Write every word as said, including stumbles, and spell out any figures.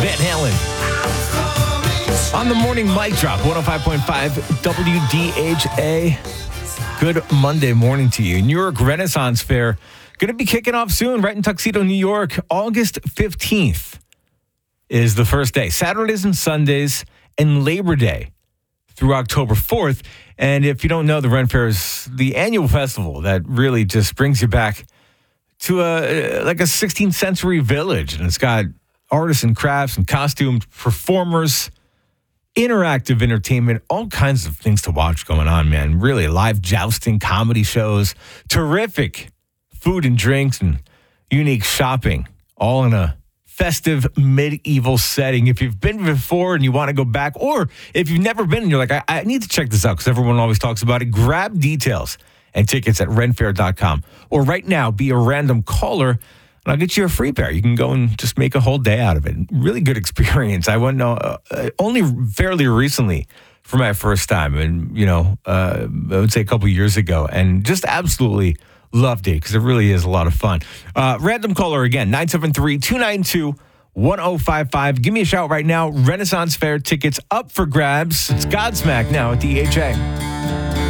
Van Halen. On the morning mic drop, one oh five point five W D H A. Good Monday morning to you. New York Renaissance Fair going to be kicking off soon, right in Tuxedo, New York. August fifteenth is the first day. Saturdays and Sundays and Labor Day through October fourth. And if you don't know, the Ren Fair is the annual festival that really just brings you back to a like a sixteenth century village. And it's got artists and crafts and costumed performers, interactive entertainment, all kinds of things to watch going on, man. Really, live jousting, comedy shows, terrific food and drinks, and unique shopping, all in a festive medieval setting. If you've been before and you want to go back, or if you've never been and you're like, I, I need to check this out because everyone always talks about it, grab details and tickets at ren fair dot com. Or right now, be a random caller, and I'll get you a free pair. You can go and just make a whole day out of it. Really good experience. I went uh, only fairly recently for my first time, and, you know, uh, I would say a couple years ago, and just absolutely loved it because it really is a lot of fun. Uh, random caller again, nine seven three, two nine two, one oh five five. Give me a shout right now. Renaissance Fair tickets up for grabs. It's Godsmack now at D H A.